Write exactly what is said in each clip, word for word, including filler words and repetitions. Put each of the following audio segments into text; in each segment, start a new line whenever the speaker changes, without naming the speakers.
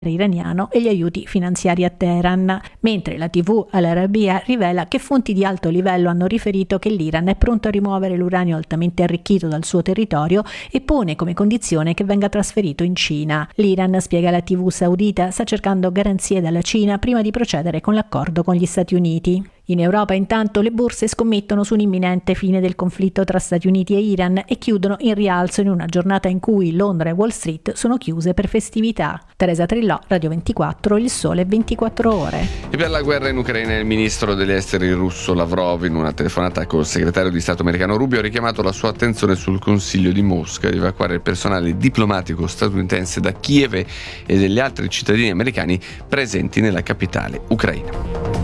iraniano e gli aiuti finanziari a Teheran, mentre la tivù Al Arabiya rivela che fonti di alto livello hanno riferito che l'Iran è pronto a rimuovere l'uranio altamente arricchito dal suo territorio e pone come condizione che venga trasferito in Cina. L'Iran, spiega la tivù saudita, sta cercando garanzie dalla Cina prima di procedere con l'accordo con gli Stati Uniti. In Europa intanto le borse scommettono su un'imminente fine del conflitto tra Stati Uniti e Iran e chiudono in rialzo in una giornata in cui Londra e Wall Street sono chiuse per festività. Teresa Trillò, Radio ventiquattro, Il Sole ventiquattro Ore.
E per la guerra in Ucraina il ministro degli esteri russo Lavrov, in una telefonata col segretario di Stato americano Rubio, ha richiamato la sua attenzione sul consiglio di Mosca di evacuare il personale diplomatico statunitense da Kiev e degli altri cittadini americani presenti nella capitale ucraina.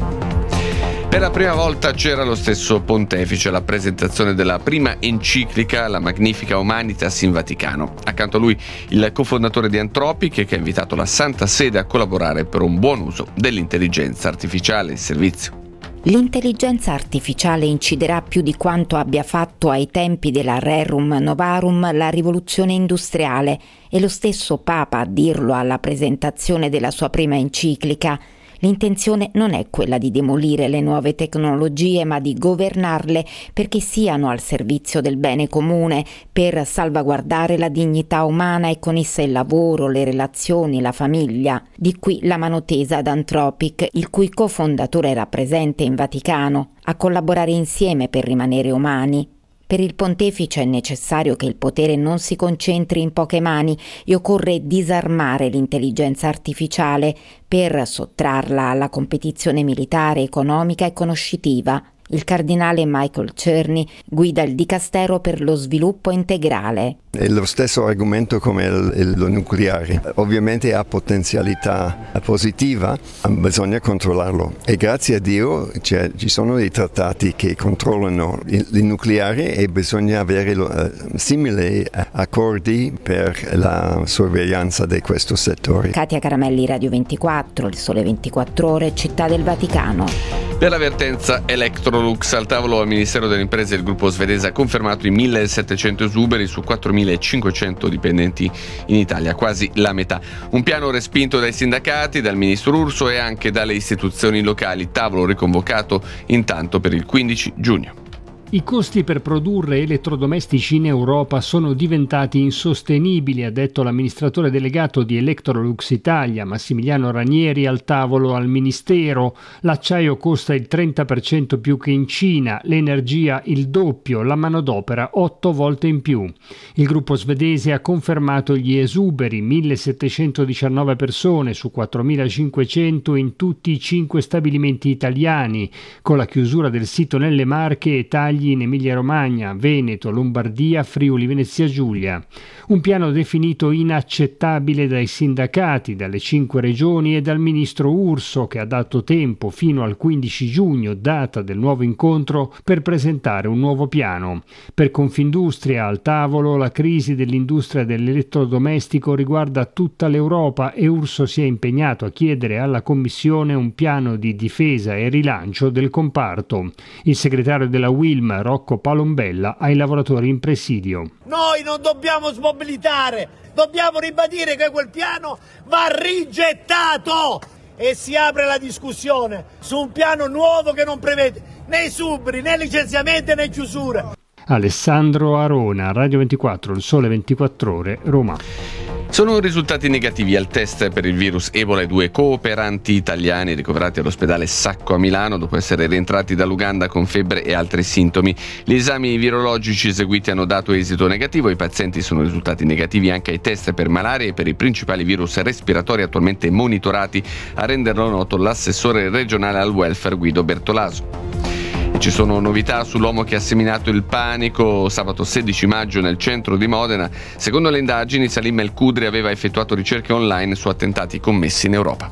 Per la prima volta c'era lo stesso pontefice alla presentazione della prima enciclica, la Magnifica Humanitas, in Vaticano. Accanto a lui il cofondatore di Anthropic, che ha invitato la Santa Sede a collaborare per un buon uso dell'intelligenza artificiale in servizio.
L'intelligenza artificiale inciderà più di quanto abbia fatto ai tempi della Rerum Novarum la rivoluzione industriale, e lo stesso Papa a dirlo alla presentazione della sua prima enciclica. L'intenzione non è quella di demolire le nuove tecnologie, ma di governarle perché siano al servizio del bene comune, per salvaguardare la dignità umana e con essa il lavoro, le relazioni, la famiglia. Di qui la mano tesa ad Anthropic, il cui cofondatore era presente in Vaticano, a collaborare insieme per rimanere umani. Per il pontefice è necessario che il potere non si concentri in poche mani e occorre disarmare l'intelligenza artificiale per sottrarla alla competizione militare, economica e conoscitiva. Il cardinale Michael Czerny guida il dicastero per lo sviluppo integrale.
È lo stesso argomento come il, il, lo nucleare. Ovviamente ha potenzialità positiva, bisogna controllarlo. E grazie a Dio cioè, ci sono dei trattati che controllano il, il nucleare e bisogna avere uh, simili accordi per la sorveglianza di questo settore.
Katia Caramelli, Radio ventiquattro, Il Sole ventiquattro Ore, Città del Vaticano.
Per la vertenza Electrolux, al tavolo al Ministero delle Imprese il gruppo svedese ha confermato i millesettecento esuberi su quattromilacinquecento dipendenti in Italia, quasi la metà. Un piano respinto dai sindacati, dal ministro Urso e anche dalle istituzioni locali, tavolo riconvocato intanto per il quindici giugno.
I costi per produrre elettrodomestici in Europa sono diventati insostenibili, ha detto l'amministratore delegato di Electrolux Italia, Massimiliano Ranieri, al tavolo al Ministero. L'acciaio costa il trenta per cento più che in Cina, l'energia il doppio, la manodopera otto volte in più. Il gruppo svedese ha confermato gli esuberi, millesettecentodiciannove persone su quattromilacinquecento in tutti i cinque stabilimenti italiani, con la chiusura del sito nelle Marche e tagli in Emilia-Romagna, Veneto, Lombardia, Friuli, Venezia Giulia. Un piano definito inaccettabile dai sindacati, dalle cinque regioni e dal ministro Urso, che ha dato tempo fino al quindici giugno, data del nuovo incontro, per presentare un nuovo piano. Per Confindustria al tavolo la crisi dell'industria dell'elettrodomestico riguarda tutta l'Europa e Urso si è impegnato a chiedere alla Commissione un piano di difesa e rilancio del comparto. Il segretario della Wilm, Rocco Palombella, ai lavoratori in presidio.
Noi non dobbiamo smobilitare, dobbiamo ribadire che quel piano va rigettato e si apre la discussione su un piano nuovo che non prevede né esuberi, né licenziamenti, né chiusure.
Alessandro Arona, Radio ventiquattro, Il Sole ventiquattro Ore, Roma.
Sono risultati negativi al test per il virus Ebola i due cooperanti italiani ricoverati all'ospedale Sacco a Milano dopo essere rientrati dall'Uganda con febbre e altri sintomi. Gli esami virologici eseguiti hanno dato esito negativo. I pazienti sono risultati negativi anche ai test per malaria e per i principali virus respiratori attualmente monitorati, a renderlo noto l'assessore regionale al welfare Guido Bertolaso. E ci sono novità sull'uomo che ha seminato il panico sabato sedici maggio nel centro di Modena. Secondo le indagini, Salim El Kudri aveva effettuato ricerche online su attentati commessi in Europa.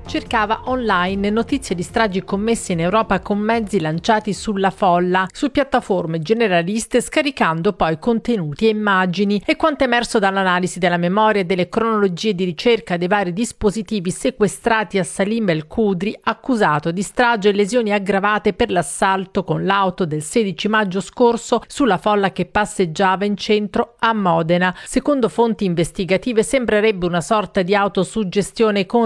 cercava online notizie di stragi commesse in Europa con mezzi lanciati sulla folla, su piattaforme generaliste, scaricando poi contenuti e immagini. E quanto emerso dall'analisi della memoria e delle cronologie di ricerca dei vari dispositivi sequestrati a Salim El Khudri, accusato di strage e lesioni aggravate per l'assalto con l'auto del sedici maggio scorso sulla folla che passeggiava in centro a Modena. Secondo fonti investigative sembrerebbe una sorta di autosuggestione con